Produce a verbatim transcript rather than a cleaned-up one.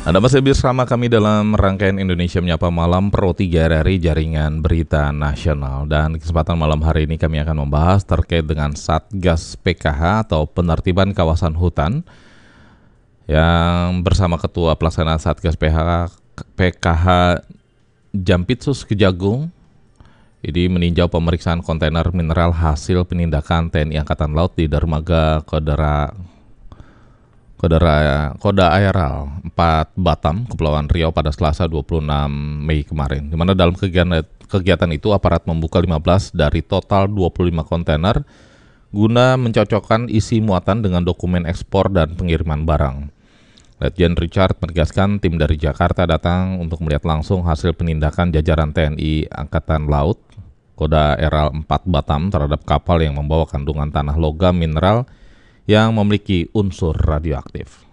Anda masih bersama kami dalam rangkaian Indonesia Menyapa Malam Pro tiga R R I Jaringan Berita Nasional. Dan kesempatan malam hari ini kami akan membahas terkait dengan Satgas P K H atau Penertiban Kawasan Hutan yang bersama Ketua Pelaksana Satgas P K H Jampitsus Kejagung ini meninjau pemeriksaan kontainer mineral hasil penindakan T N I Angkatan Laut di dermaga Kodara Kodara Koda Aeral empat Batam, Kepulauan Riau pada Selasa dua puluh enam Mei kemarin. Di mana dalam kegiatan, kegiatan itu aparat membuka lima belas dari total dua puluh lima kontainer guna mencocokkan isi muatan dengan dokumen ekspor dan pengiriman barang. Letjen Richard menegaskan tim dari Jakarta datang untuk melihat langsung hasil penindakan jajaran T N I Angkatan Laut Koda Aeral empat Batam terhadap kapal yang membawa kandungan tanah logam mineral yang memiliki unsur radioaktif.